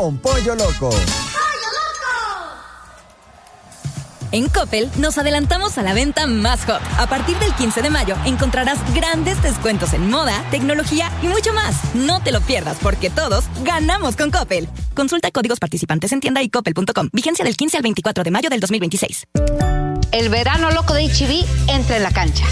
con Pollo Loco. En Coppel nos adelantamos a la venta más hot. A partir del 15 de mayo encontrarás grandes descuentos en moda, tecnología y mucho más. No te lo pierdas porque todos ganamos con Coppel. Consulta códigos participantes en tienda y coppel.com. Vigencia del 15 al 24 de mayo del 2026. El verano loco de H-E-B entra en la cancha.